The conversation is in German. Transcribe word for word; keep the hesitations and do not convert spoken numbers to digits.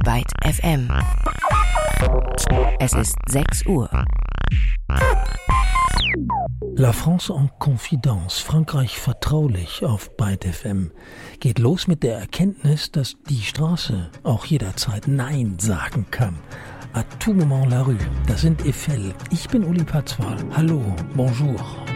Byte F M. Es ist sechs Uhr. La France en Confidence, Frankreich vertraulich auf Byte F M, geht los mit der Erkenntnis, dass die Straße auch jederzeit Nein sagen kann. À tout moment la rue, das sind Eiffel. Ich bin Uli Patzwal. Hallo, bonjour.